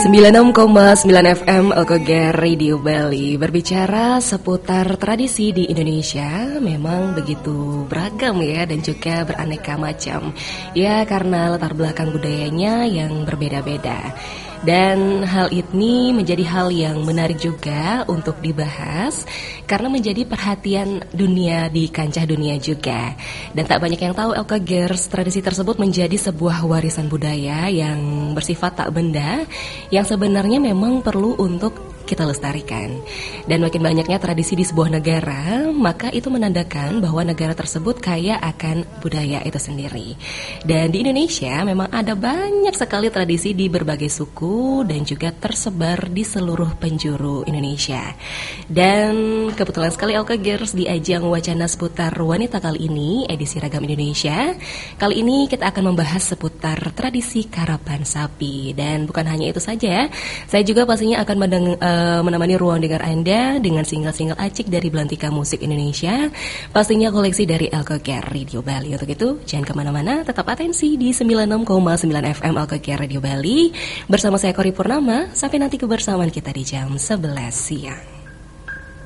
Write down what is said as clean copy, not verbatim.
96,9 FM Alkoger Radio Bali. Berbicara seputar tradisi di Indonesia memang begitu beragam ya, dan juga beraneka macam. Ya, karena latar belakang budayanya yang berbeda-beda. Dan hal ini menjadi hal yang menarik juga untuk dibahas karena menjadi perhatian dunia di kancah dunia juga. Dan tak banyak yang tahu Alkogers, tradisi tersebut menjadi sebuah warisan budaya yang bersifat tak benda yang sebenarnya memang perlu untuk kita lestarikan. Dan makin banyaknya tradisi di sebuah negara, maka itu menandakan bahwa negara tersebut kaya akan budaya itu sendiri. Dan di Indonesia memang ada banyak sekali tradisi di berbagai suku dan juga tersebar di seluruh penjuru Indonesia. Dan kebetulan sekali Alkogers di ajang wacana seputar wanita kali ini, edisi Ragam Indonesia. Kali ini kita akan membahas seputar tradisi karapan sapi. Dan bukan hanya itu saja, saya juga pastinya akan menemani ruang dengar Anda dengan single-single acik dari Belantika Musik Indonesia, pastinya koleksi dari Alkoger Radio Bali. Untuk itu, jangan kemana-mana, tetap atensi di 96,9 FM Alkoger Radio Bali bersama saya Kori Purnama. Sampai nanti kebersamaan kita di jam 11 siang.